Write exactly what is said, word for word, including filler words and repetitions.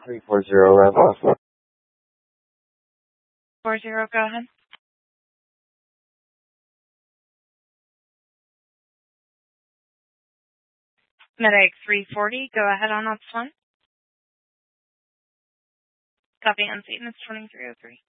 three four zero, Rambo. Four zero, go ahead. Medic three forty, go ahead on ops one. Copy on Satan, it's twenty-three oh three.